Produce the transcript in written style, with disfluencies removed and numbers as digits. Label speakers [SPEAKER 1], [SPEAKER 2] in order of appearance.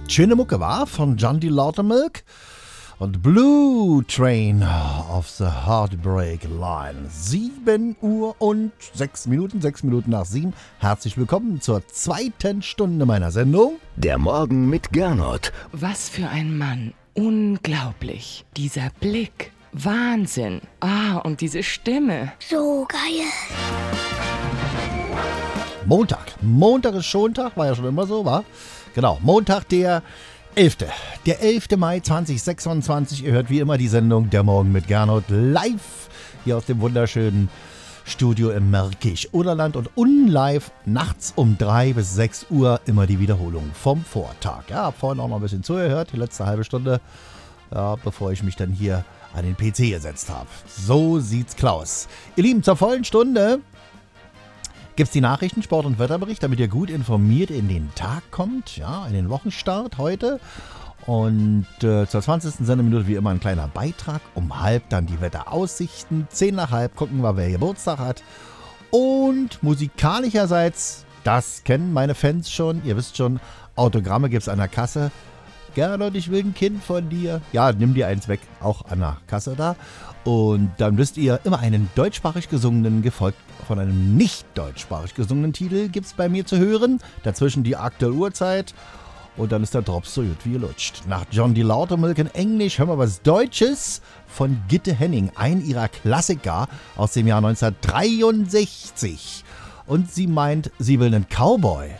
[SPEAKER 1] Schöne Mucke war von John D. Lautermilk und Blue Train of the Heartbreak Line. 7 Uhr und 6 Minuten, 6 Minuten nach 7. Herzlich willkommen zur zweiten Stunde meiner Sendung.
[SPEAKER 2] Der Morgen mit Gernot.
[SPEAKER 3] Was für ein Mann. Unglaublich. Dieser Blick. Wahnsinn. Und diese Stimme.
[SPEAKER 4] So geil.
[SPEAKER 1] Montag ist Schontag, war ja schon immer so, war? Genau, Montag der 11. Der 11. Mai 2026. Ihr hört wie immer die Sendung Der Morgen mit Gernot live hier aus dem wunderschönen Studio im Märkisch-Oderland und unlive nachts um 3 bis 6 Uhr immer die Wiederholung vom Vortag. Ja, hab vorhin auch noch ein bisschen zugehört, die letzte halbe Stunde, ja, bevor ich mich dann hier an den PC gesetzt habe. So sieht's Klaus. Ihr Lieben, zur vollen Stunde gibt's die Nachrichten, Sport- und Wetterbericht, damit ihr gut informiert in den Tag kommt, ja, in den Wochenstart heute. Und zur 20. Sendeminute wie immer ein kleiner Beitrag. Um 12 dann die Wetteraussichten. 10 nach halb gucken wir, wer Geburtstag hat. Und musikalischerseits, das kennen meine Fans schon, ihr wisst schon, Autogramme gibt's an der Kasse. Gernot, ich will ein Kind von dir. Ja, nimm dir eins weg, auch an der Kasse da. Und dann wisst ihr, immer einen deutschsprachig gesungenen, gefolgt von einem nicht deutschsprachig gesungenen Titel gibt's bei mir zu hören. Dazwischen die aktuelle Uhrzeit. Und dann ist der Drops so gut wie gelutscht. Nach John D. Lautermilk in Englisch hören wir was Deutsches von Gitte Henning, ein ihrer Klassiker aus dem Jahr 1963. Und sie meint, sie will einen Cowboy.